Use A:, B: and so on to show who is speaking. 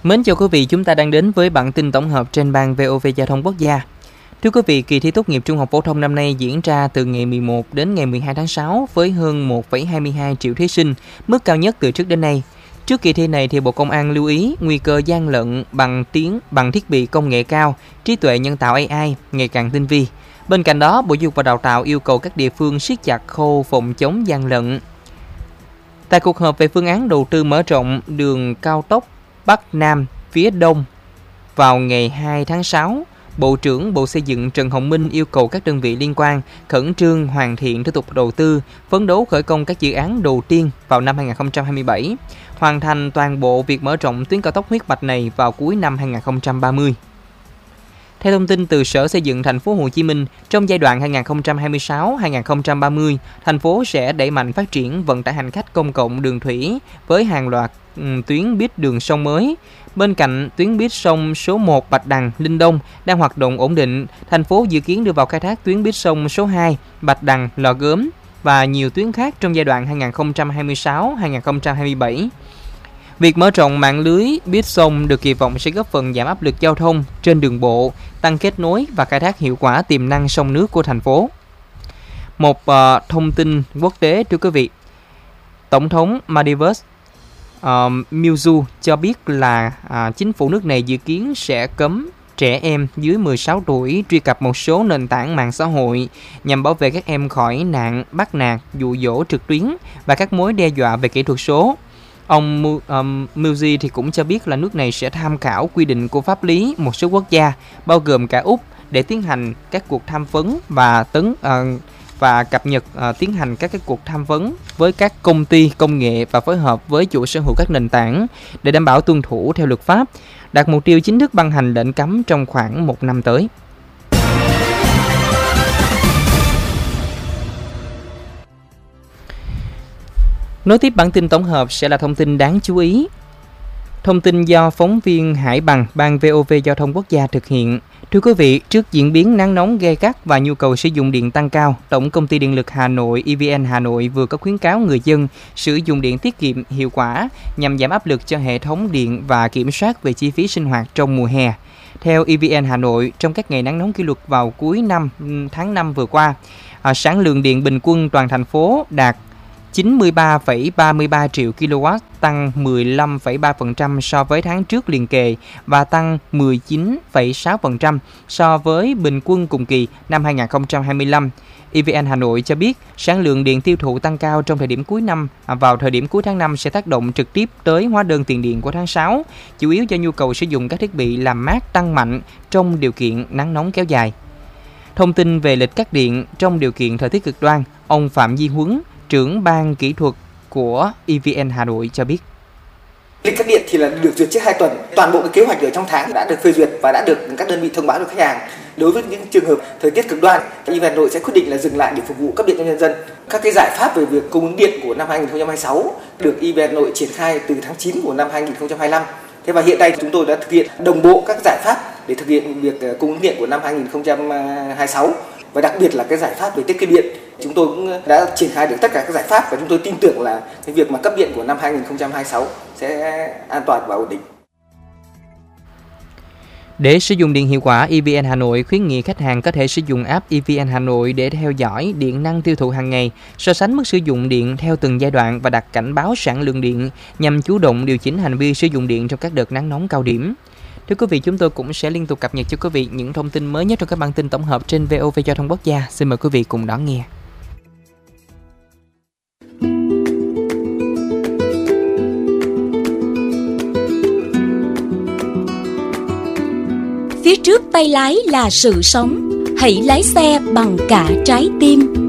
A: Mến chào quý vị, chúng ta đang đến với bản tin tổng hợp trên ban VOV Giao thông Quốc gia. Thưa quý vị, kỳ thi tốt nghiệp trung học phổ thông năm nay diễn ra từ ngày 11 đến ngày 12 tháng 6 với hơn 1,22 triệu thí sinh, mức cao nhất từ trước đến nay. Trước kỳ thi này thì Bộ Công an lưu ý nguy cơ gian lận bằng thiết bị công nghệ cao, trí tuệ nhân tạo AI ngày càng tinh vi. Bên cạnh đó, Bộ Giáo dục và Đào tạo yêu cầu các địa phương siết chặt khâu phòng chống gian lận. Tại cuộc họp về phương án đầu tư mở rộng đường cao tốc Bắc Nam phía Đông vào ngày 2 tháng 6, Bộ trưởng Bộ Xây dựng Trần Hồng Minh yêu cầu các đơn vị liên quan khẩn trương hoàn thiện thủ tục đầu tư, phấn đấu khởi công các dự án đầu tiên vào năm 2027, hoàn thành toàn bộ việc mở rộng tuyến cao tốc huyết mạch này vào cuối năm 2030. Theo thông tin từ Sở Xây dựng Thành phố Hồ Chí Minh, trong giai đoạn 2026-2030, thành phố sẽ đẩy mạnh phát triển vận tải hành khách công cộng đường thủy với hàng loạt tuyến buýt đường sông mới. Bên cạnh tuyến buýt sông số 1 Bạch Đằng - Linh Đông đang hoạt động ổn định, thành phố dự kiến đưa vào khai thác tuyến buýt sông số 2 Bạch Đằng - Lò Gốm và nhiều tuyến khác trong giai đoạn 2026-2027. Việc mở rộng mạng lưới buýt sông được kỳ vọng sẽ góp phần giảm áp lực giao thông trên đường bộ, tăng kết nối và khai thác hiệu quả tiềm năng sông nước của thành phố. Một thông tin quốc tế thưa quý vị. Tổng thống Maldives Muzu cho biết là chính phủ nước này dự kiến sẽ cấm trẻ em dưới 16 tuổi truy cập một số nền tảng mạng xã hội nhằm bảo vệ các em khỏi nạn bắt nạt, dụ dỗ trực tuyến và các mối đe dọa về kỹ thuật số. Ông Muzi thì cũng cho biết là nước này sẽ tham khảo quy định của pháp lý một số quốc gia, bao gồm cả Úc, để tiến hành các cuộc tham vấn và cập nhật tiến hành các cuộc tham vấn với các công ty công nghệ và phối hợp với chủ sở hữu các nền tảng để đảm bảo tuân thủ theo luật pháp, đạt mục tiêu chính thức ban hành lệnh cấm trong khoảng 1 năm tới. Nối tiếp bản tin tổng hợp sẽ là thông tin đáng chú ý. Thông tin do phóng viên Hải Bằng, ban VOV Giao thông Quốc gia thực hiện. Thưa quý vị, trước diễn biến nắng nóng gay gắt và nhu cầu sử dụng điện tăng cao, Tổng công ty Điện lực Hà Nội EVN Hà Nội vừa có khuyến cáo người dân sử dụng điện tiết kiệm hiệu quả nhằm giảm áp lực cho hệ thống điện và kiểm soát về chi phí sinh hoạt trong mùa hè. Theo EVN Hà Nội, trong các ngày nắng nóng kỷ lục vào cuối tháng 5 vừa qua, sản lượng điện bình quân toàn thành phố đạt 93,33 triệu kW, tăng 15,3% so với tháng trước liền kề và tăng 19,6% so với bình quân cùng kỳ năm 2025. EVN Hà Nội cho biết sản lượng điện tiêu thụ tăng cao trong thời điểm cuối năm vào thời điểm cuối tháng 5 sẽ tác động trực tiếp tới hóa đơn tiền điện của tháng 6, chủ yếu do nhu cầu sử dụng các thiết bị làm mát tăng mạnh trong điều kiện nắng nóng kéo dài. Thông tin về lịch cắt điện trong điều kiện thời tiết cực đoan, ông Phạm Di Huấn, trưởng ban kỹ thuật của EVN Hà Nội cho biết.
B: Lịch cắt điện thì là được duyệt trước 2 tuần. Toàn bộ cái kế hoạch ở trong tháng đã được phê duyệt và đã được các đơn vị thông báo cho khách hàng. Đối với những trường hợp thời tiết cực đoan, EVN Hà Nội sẽ quyết định là dừng lại để phục vụ cấp điện cho nhân dân. Các cái giải pháp về việc cung ứng điện của năm 2026 được EVN Hà Nội triển khai từ tháng 9 của năm 2025. Thế và hiện nay chúng tôi đã thực hiện đồng bộ các giải pháp để thực hiện việc cung ứng điện của năm 2026 và đặc biệt là cái giải pháp về tiết kiệm điện. Chúng tôi cũng đã triển khai được tất cả các giải pháp và chúng tôi tin tưởng là cái việc mà cấp điện của năm 2026 sẽ an toàn và ổn định.
A: Để sử dụng điện hiệu quả, EVN Hà Nội khuyến nghị khách hàng có thể sử dụng app EVN Hà Nội để theo dõi điện năng tiêu thụ hàng ngày, so sánh mức sử dụng điện theo từng giai đoạn và đặt cảnh báo sản lượng điện nhằm chủ động điều chỉnh hành vi sử dụng điện trong các đợt nắng nóng cao điểm. Thưa quý vị, chúng tôi cũng sẽ liên tục cập nhật cho quý vị những thông tin mới nhất trong các bản tin tổng hợp trên VOV Giao thông Quốc gia. Xin mời quý vị cùng đón nghe.
C: Phía trước tay lái là sự sống, hãy lái xe bằng cả trái tim.